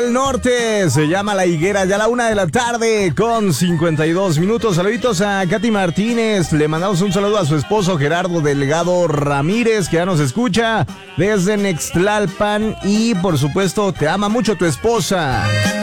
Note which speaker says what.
Speaker 1: El norte se llama La Higuera, ya a la 1:00 con 52 minutos. Saluditos a Katy Martínez. Le mandamos un saludo a su esposo Gerardo Delgado Ramírez, que ya nos escucha desde Nextlalpan. Y por supuesto, te ama mucho tu esposa.